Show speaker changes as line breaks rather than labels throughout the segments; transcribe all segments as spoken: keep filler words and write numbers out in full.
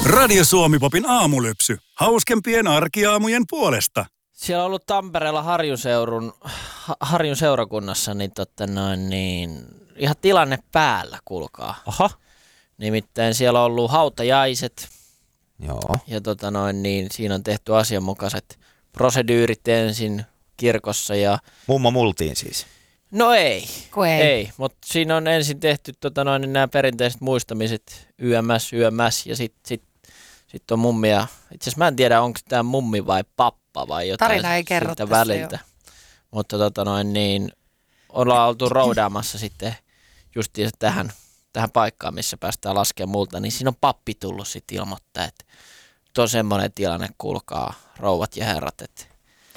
Radio Suomi-popin aamulypsy. Hauskempien arkiaamujen puolesta.
Siellä on ollut Tampereella Harjun, seurun, Harjun seurakunnassa niin, totta noin, niin ihan tilanne päällä, kuulkaa.
Aha.
Nimittäin siellä on ollut hautajaiset.
Joo.
Ja tota noin, niin siinä on tehty asianmukaiset prosedyyrit ensin kirkossa. Ja...
Mummo multiin siis.
No ei,
ei,
ei mutta siinä on ensin tehty tota noin, niin nämä perinteiset muistamiset, Y M S, Y M S ja sitten sit, sit on mummi ja, itse asiassa mä en tiedä onko tämä mummi vai pappa vai jotain
Tarina ei kerro
siitä väliltä. Jo. Mutta tota noin, niin ollaan oltu roudaamassa sitten justiin tähän, tähän paikkaan, missä päästään laskemaan multa, niin siinä on pappi tullut sitten ilmoittaa, että on semmoinen tilanne, kuulkaa rouvat ja herrat, että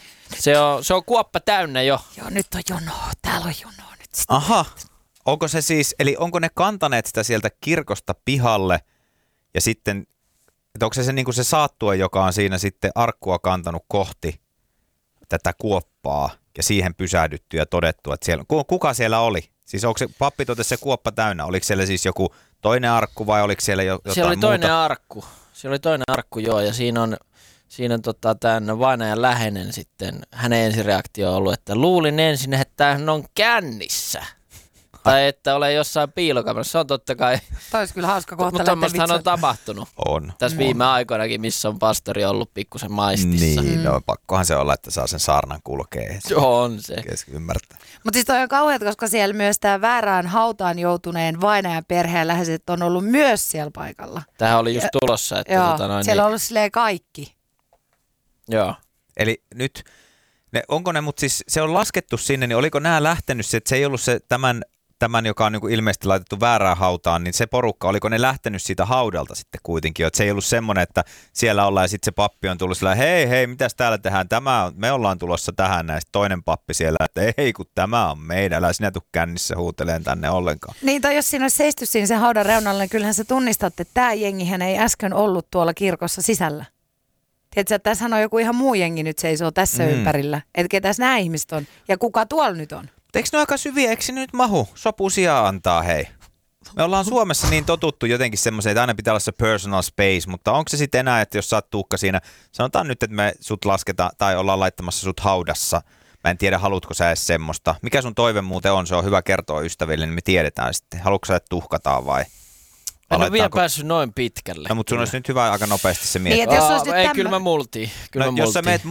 Se on, se on kuoppa täynnä jo.
Joo, nyt on jonoa. Täällä on jonoa nyt. Sitten.
Aha. Onko se siis, eli onko ne kantaneet sitä sieltä kirkosta pihalle ja sitten, että onko se se, niin kuin se saattue, joka on siinä sitten arkkua kantanut kohti tätä kuoppaa ja siihen pysähdytty ja todettu, että siellä, kuka siellä oli? Siis onko se, pappi totesi se kuoppa täynnä, oliko siellä siis joku toinen arkku vai oliko siellä jo, jotain muuta?
Siellä oli toinen arkku, siellä oli toinen arkku joo ja siinä on... Siinä on tota, tämän vainajan läheinen sitten, hänen ensireaktio on ollut, että luulin ensin, että hän on kännissä. Tai että olen jossain piilokamerassa. Se on totta kai.
Tämä olisi kyllä hauska kohta.
Mutta tommostahan on tapahtunut.
On.
Tässä viime aikoinakin, missä on pastori ollut pikkusen maistissa.
Niin, no pakkohan se olla, että saa sen saarnan kulkea.
Joo, on se.
Keski ymmärtää.
Mutta siis toi on kauheat, koska siellä myös tämä väärään hautaan joutuneen vainajan perheen läheiset on ollut myös siellä paikalla.
Tähän oli just tulossa. Että
joo,
tota noin,
siellä
niin...
on ollut silleen kaikki.
Joo.
Eli nyt, ne, onko ne, mutta siis se on laskettu sinne, niin oliko nämä lähtenyt, että se ei ollut se tämän, tämän joka on niin kuin ilmeisesti laitettu väärään hautaan, niin se porukka, oliko ne lähtenyt siitä haudalta sitten kuitenkin, että se ei ollut semmoinen, että siellä ollaan ja sitten se pappi on tullut sillä, hei hei, mitäs täällä tehdään, tämä on, me ollaan tulossa tähän näistä toinen pappi siellä, että ei kun tämä on meidän, älä sinä tuu kännissä huuteleen tänne ollenkaan.
Niin, tai jos siinä olisi seisty siinä sen haudan reunalla, niin kyllähän sä tunnistat, että tämä jengihän ei äsken ollut tuolla kirkossa sisällä. Tiedätkö, että tässä on joku ihan muu jengi nyt seisoo tässä mm. ympärillä. Että ketäs nämä ihmiset on ja kuka tuolla nyt on.
Eikö ne aika syviä, eikö se nyt mahu? Sopu sijaa antaa, hei. Me ollaan Suomessa niin totuttu jotenkin semmoiseen, että aina pitää olla se personal space, mutta onko se sitten enää, että jos sä oot Tuukka siinä, sanotaan nyt, että me sut lasketaan tai ollaan laittamassa sut haudassa. Mä en tiedä, haluatko sä edes semmoista. Mikä sun toive muuten on, se on hyvä kertoa ystäville, niin me tiedetään sitten. Haluatko sä, että tuhkataan vai?
En ole vielä päässyt noin pitkälle.
No, mutta sun olisi nyt hyvä aika nopeasti se miettiä.
Niin, jos
Aa,
olisi
ei,
tämmö...
kyllä mä multiin. Kyllä
no,
mä
jos sä meet